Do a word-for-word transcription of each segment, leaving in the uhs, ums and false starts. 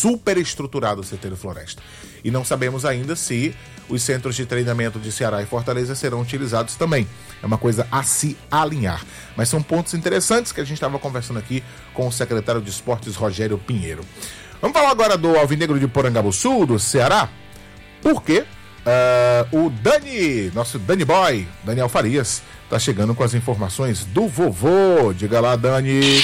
super estruturado o C T do Floresta. E não sabemos ainda se os centros de treinamento de Ceará e Fortaleza serão utilizados também. É uma coisa a se alinhar. Mas são pontos interessantes que a gente estava conversando aqui com o secretário de Esportes, Rogério Pinheiro. Vamos falar agora do Alvinegro de Porangabuçu, do Ceará, porque uh, o Dani, nosso Dani Boy, Daniel Farias, está chegando com as informações do vovô. Diga lá, Dani.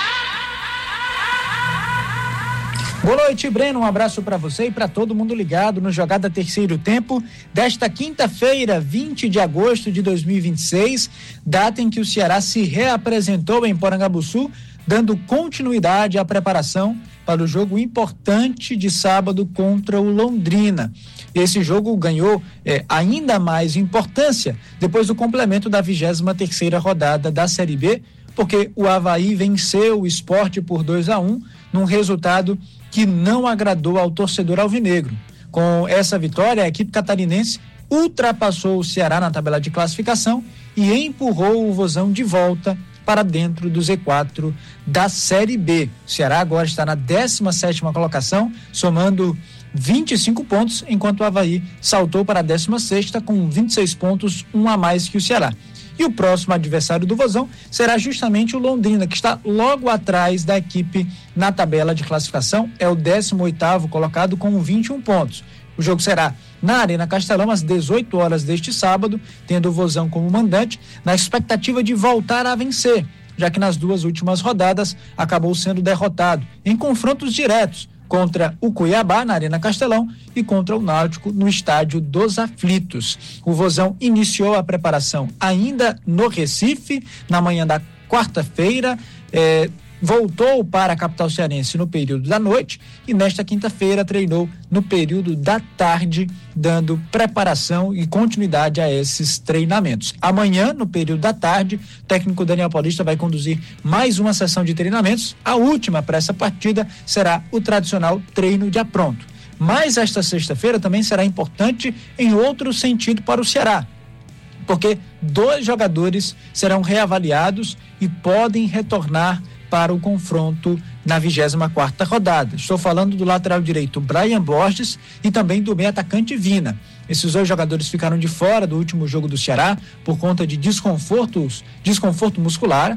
Boa noite, Breno. Um abraço para você e para todo mundo ligado no Jogada Terceiro Tempo desta quinta-feira, vinte de agosto de dois mil e vinte e seis, data em que o Ceará se reapresentou em Porangabuçu, dando continuidade à preparação para o jogo importante de sábado contra o Londrina. Esse jogo ganhou é, ainda mais importância depois do complemento da vigésima terceira rodada da Série B, porque o Avaí venceu o Sport por dois a um, num resultado que não agradou ao torcedor alvinegro. Com essa vitória, a equipe catarinense ultrapassou o Ceará na tabela de classificação e empurrou o Vozão de volta para dentro do Z quatro da Série B. O Ceará agora está na décima sétima colocação, somando vinte e cinco pontos, enquanto o Avaí saltou para a décima sexta com vinte e seis pontos, um a mais que o Ceará. E o próximo adversário do Vozão será justamente o Londrina, que está logo atrás da equipe na tabela de classificação, é o décimo oitavo colocado com vinte e um pontos. O jogo será na Arena Castelão às dezoito horas deste sábado, tendo o Vozão como mandante, na expectativa de voltar a vencer, já que nas duas últimas rodadas acabou sendo derrotado em confrontos diretos contra o Cuiabá na Arena Castelão e contra o Náutico no Estádio dos Aflitos. O Vozão iniciou a preparação ainda no Recife, na manhã da quarta-feira, eh, voltou para a capital cearense no período da noite e nesta quinta-feira treinou no período da tarde, dando preparação e continuidade a esses treinamentos. Amanhã, no período da tarde, o técnico Daniel Paulista vai conduzir mais uma sessão de treinamentos. A última para essa partida será o tradicional treino de apronto. Mas esta sexta-feira também será importante em outro sentido para o Ceará, porque dois jogadores serão reavaliados e podem retornar para o confronto na vigésima quarta rodada. Estou falando do lateral direito Brian Borges e também do meio atacante Vina. Esses dois jogadores ficaram de fora do último jogo do Ceará por conta de desconfortos, desconforto muscular,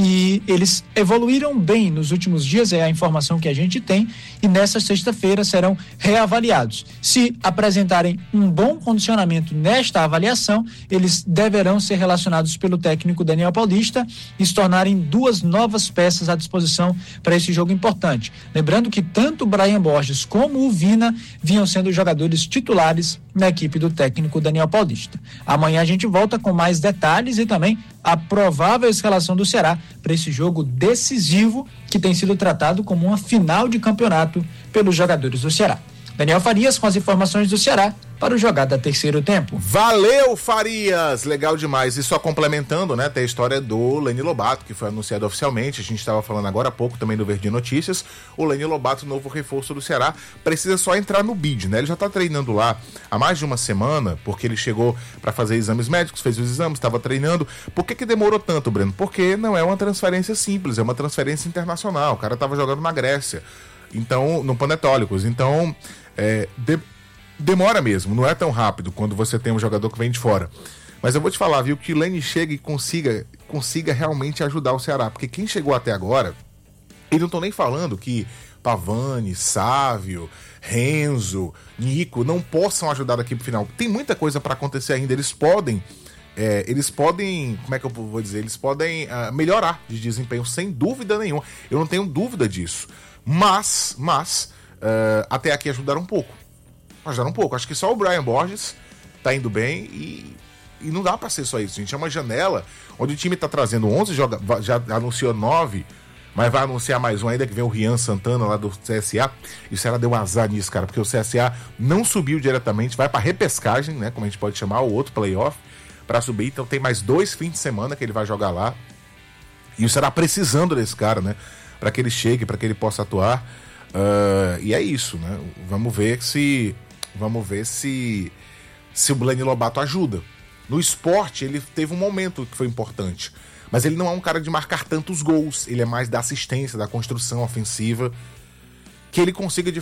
e eles evoluíram bem nos últimos dias, é a informação que a gente tem, e nessa sexta-feira serão reavaliados. Se apresentarem um bom condicionamento nesta avaliação, eles deverão ser relacionados pelo técnico Daniel Paulista e se tornarem duas novas peças à disposição para esse jogo importante. Lembrando que tanto o Brian Borges como o Vina vinham sendo jogadores titulares na equipe do técnico Daniel Paulista. Amanhã a gente volta com mais detalhes e também a provável escalação do Ceará para esse jogo decisivo que tem sido tratado como uma final de campeonato pelos jogadores do Ceará. Daniel Farias com as informações do Ceará para o Jogada Terceiro Tempo. Valeu, Farias! Legal demais. E só complementando, né, tem a história do Leni Lobato, que foi anunciado oficialmente. A gente estava falando agora há pouco também do Verdinho Notícias. O Leni Lobato, novo reforço do Ceará, precisa só entrar no bid, né? Ele já está treinando lá há mais de uma semana, porque ele chegou para fazer exames médicos, fez os exames, estava treinando. Por que que demorou tanto, Breno? Porque não é uma transferência simples, é uma transferência internacional. O cara estava jogando na Grécia, então, no Panetólicos. Então, é... De... demora mesmo, não é tão rápido quando você tem um jogador que vem de fora. Mas eu vou te falar, viu, que o Leni chega e consiga, consiga realmente ajudar o Ceará. Porque quem chegou até agora, e não tô nem falando que Pavani, Sávio, Renzo, Nico não possam ajudar daqui pro final. Tem muita coisa para acontecer ainda. Eles podem, é, eles podem, como é que eu vou dizer? Eles podem uh, melhorar de desempenho, sem dúvida nenhuma. Eu não tenho dúvida disso. Mas, mas, uh, até aqui ajudaram um pouco. Ajudaram um pouco. Acho que só o Brian Borges tá indo bem e, e não dá pra ser só isso, gente. É uma janela onde o time tá trazendo onze, joga, já anunciou nove, mas vai anunciar mais um ainda, que vem o Rian Santana lá do C S A. E o Ceará deu um azar nisso, cara, porque o C S A não subiu diretamente, vai pra repescagem, né, como a gente pode chamar, o outro playoff, pra subir. Então tem mais dois fins de semana que ele vai jogar lá. E o Ceará precisando desse cara, né, pra que ele chegue, pra que ele possa atuar. Uh, e é isso, né? Vamos ver se... Vamos ver se se o Leni Lobato ajuda. No esporte, ele teve um momento que foi importante, mas ele não é um cara de marcar tantos gols. Ele é mais da assistência, da construção ofensiva, que ele consiga de